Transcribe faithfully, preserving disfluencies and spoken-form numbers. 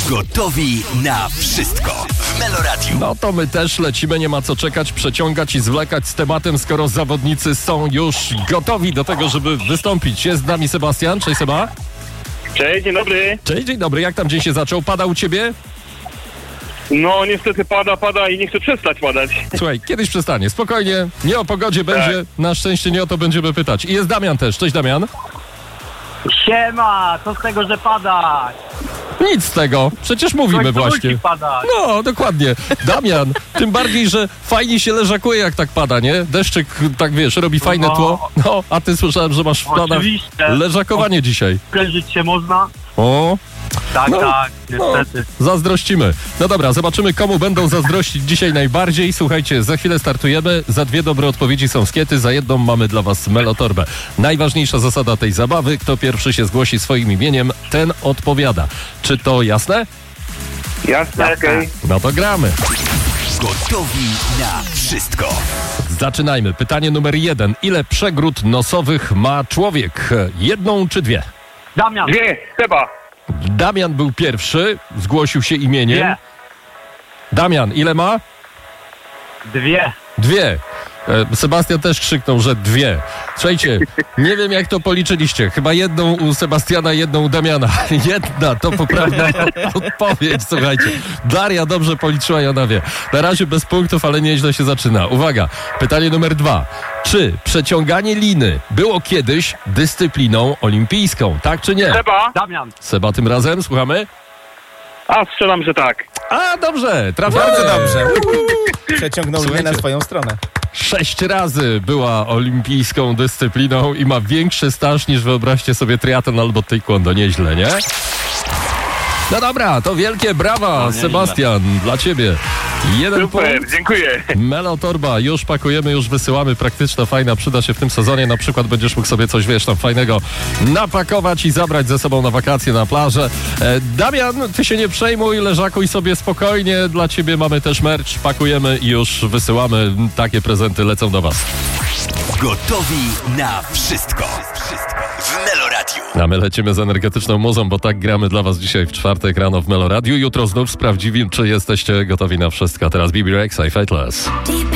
Gotowi na wszystko w Meloradiu. No to my też lecimy, nie ma co czekać, przeciągać i zwlekać z tematem, skoro zawodnicy są już gotowi do tego, żeby wystąpić. Jest z nami Sebastian. Cześć Seba. Cześć, dzień dobry. Cześć, dzień dobry. Jak tam dzień się zaczął? Pada u ciebie? No niestety pada, pada i nie chcę przestać padać. Słuchaj, kiedyś przestanie. Spokojnie, nie o pogodzie będzie. Na szczęście nie o to będziemy pytać. I jest Damian też. Cześć Damian. Siema, co z tego, że pada? Nic z tego. Przecież mówimy Coś właśnie. musi padać. No, dokładnie. Damian, tym bardziej, że fajnie się leżakuje, jak tak pada, nie? Deszczyk, tak wiesz, robi fajne No. tło. No, a ty słyszałem, że masz w planach Oczywiście. leżakowanie dzisiaj. Prężyć się można? O, Tak, No, tak, no, niestety. zazdrościmy. No dobra, zobaczymy, komu będą zazdrościć dzisiaj najbardziej. Słuchajcie, za chwilę startujemy. Za dwie dobre odpowiedzi są skiety, za jedną mamy dla was melotorbę. Najważniejsza zasada tej zabawy: kto pierwszy się zgłosi swoim imieniem, ten odpowiada. Czy to jasne? Jasne, okej. No to gramy. Gotowi na wszystko. Zaczynajmy. Pytanie numer jeden. Ile przegród nosowych ma człowiek? Jedną czy dwie? Damian, Dwie, Seba. Damian był pierwszy, zgłosił się imieniem. dwie, Damian, ile ma? dwie. Dwie. E, Sebastian też krzyknął, że dwie. Słuchajcie, nie wiem jak to policzyliście. Chyba jedną u Sebastiana, jedną u Damiana. Jedna to poprawna odpowiedź, słuchajcie. Daria dobrze policzyła i ona wie. Na razie bez punktów, ale nieźle się zaczyna. Uwaga, pytanie numer dwa. Czy przeciąganie liny było kiedyś dyscypliną olimpijską? Tak czy nie? Seba. Damian, Seba tym razem, słuchamy? A strzelam, że tak. A, dobrze, trafiamy. Bardzo dobrze. Przeciągnął linię Słuchajcie. na swoją stronę. Sześć razy była olimpijską dyscypliną i ma większy staż niż, wyobraźcie sobie, triatlon albo taekwondo. Nieźle, nie? No dobra, to wielkie brawa, Sebastian, dla ciebie. Jeden Super, punkt. dziękuję. Melotorba, już pakujemy, już wysyłamy, praktyczna, fajna, przyda się w tym sezonie. Na przykład będziesz mógł sobie coś, wiesz, tam fajnego napakować i zabrać ze sobą na wakacje, na plażę. E, Damian, ty się nie przejmuj, leżakuj sobie spokojnie. Dla ciebie mamy też merch, pakujemy i już wysyłamy. Takie prezenty lecą do was. Gotowi na wszystko. Wszystko w Meloradiu. A my lecimy z energetyczną muzą, bo tak gramy dla was dzisiaj w czwartek rano w Meloradiu. Jutro znów sprawdzimy, czy jesteście gotowi na wszystko. Teraz B B Rexa i Fateless. Deep